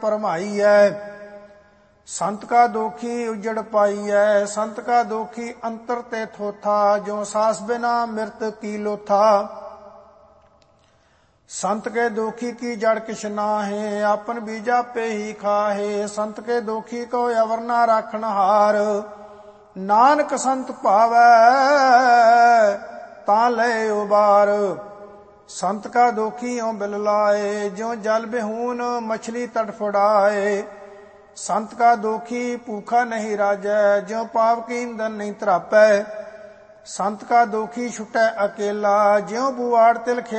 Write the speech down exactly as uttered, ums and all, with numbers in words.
परमाईयै। संत का दोखी उजड़ पाईयै, संत का दोखी अंतर ते थोथा, जो सास बिना मृत की लोथा। संत के दोखी की जड़ किछ नाहे, आपन बीजा पे ही खाहे। संत के दोखी को अवर ना राखन हार, नानक संत भावै तां ले उबार। संत का दोखी यों बिल लाए, ज्यों जल बिहून मछली तड़फड़ाए। संत का दोखी भूखा नहीं राजै, ज्यों पाप की ईंधन नहीं तरापै। संत का दोखी छुटै अकेला, ज्यों बुआड़ तिल खे